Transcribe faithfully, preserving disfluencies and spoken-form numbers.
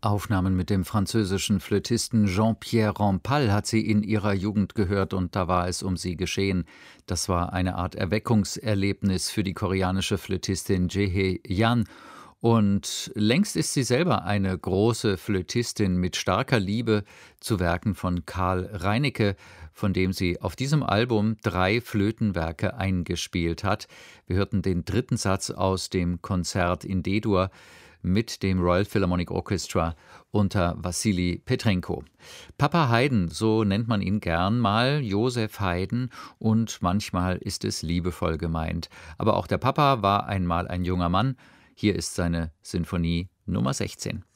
Aufnahmen mit dem französischen Flötisten Jean-Pierre Rampal hat sie in ihrer Jugend gehört, und da war es um sie geschehen. Das war eine Art Erweckungserlebnis für die koreanische Flötistin Jae Yan. Und längst ist sie selber eine große Flötistin mit starker Liebe zu Werken von Karl Reinicke, von dem sie auf diesem Album drei Flötenwerke eingespielt hat. Wir hörten den dritten Satz aus dem Konzert in D-Dur mit dem Royal Philharmonic Orchestra unter Wassili Petrenko. Papa Haydn, so nennt man ihn gern mal, Joseph Haydn, und manchmal ist es liebevoll gemeint. Aber auch der Papa war einmal ein junger Mann. Hier ist seine Sinfonie Nummer sechzehn.